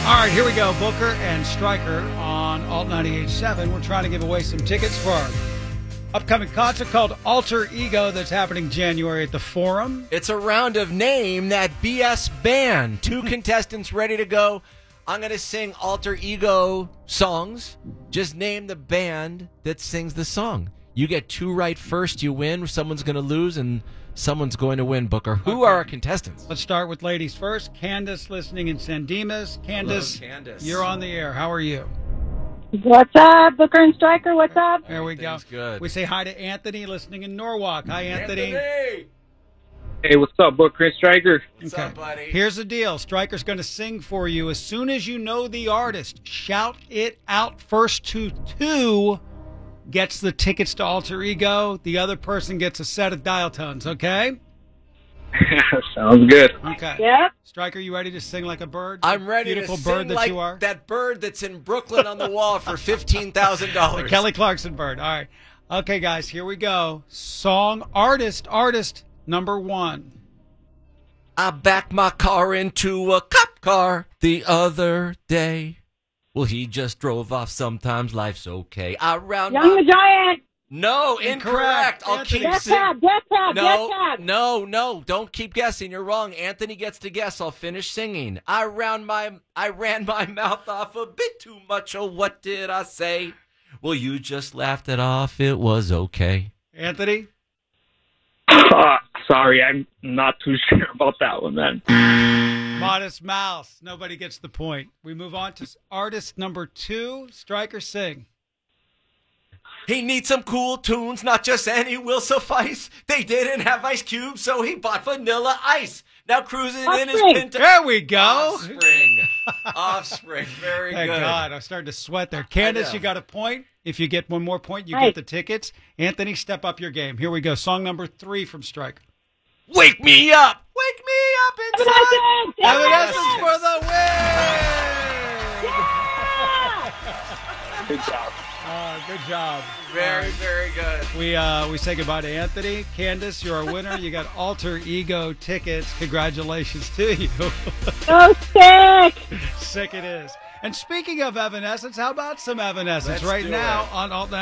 All right, here we go. Booker and Stryker on Alt 98.7. We're trying to give away some tickets for our upcoming concert called Alter Ego that's happening January at the Forum. It's a round of Name That BS Band. 2 contestants ready to go. I'm going to sing Alter Ego songs. Just name the band that sings the song. You get 2 right first, you win. Someone's going to lose, and someone's going to win, Booker. Who are our contestants? Let's start with ladies first. Candace listening in San Dimas. Candace, Hello, Candace. You're on the air. How are you? What's up, Booker and Stryker? What's up? There we go. Good. We say hi to Anthony listening in Norwalk. Hi, Anthony. Hey, what's up, Booker and Stryker? What's up, buddy? Here's the deal. Stryker's going to sing for you. As soon as you know the artist, shout it out. First to 2 gets the tickets to Alter Ego. The other person gets a set of dial tones, okay? Sounds good. Okay. Yep. Stryker, you ready to sing like a bird? I'm ready Beautiful to bird sing that like you are. that bird that's in Brooklyn on the wall for $15,000. The Kelly Clarkson bird. All right. Okay, guys, here we go. Song, artist, number 1. I backed my car into a cop car the other day. Well, he just drove off. Sometimes life's okay. I round Young the Giant. No, incorrect. I'll Anthony. keep Death singing. Cab. Death Cab. Death Cab. No. Don't keep guessing. You're wrong. Anthony gets to guess. I'll finish singing. I ran my mouth off a bit too much. Oh, what did I say? Well, you just laughed it off. It was okay. Anthony? Sorry, I'm not too sure about that one, man. Modest Mouse. Nobody gets the point. We move on to artist number 2. Stryker, sing. He needs some cool tunes, not just any will suffice. They didn't have Ice Cube, so he bought Vanilla Ice. Now cruising in his Offspring. Pinto. There we go. Offspring. Very Thank good. God. I'm starting to sweat there. Candace, know. you got a point. If you get one more point, you Right. get the tickets. Anthony, step up your game. Here we go. Song number 3 from Stryker. Wake me up. Wake me up inside. Evanescence for the win! Good job. Good job. Very, very good. We say goodbye to Anthony. Candace, you're our winner. You got Alter Ego tickets. Congratulations to you. So sick. Sick it is. And speaking of Evanescence, how about some Evanescence Let's right do now it. on Alt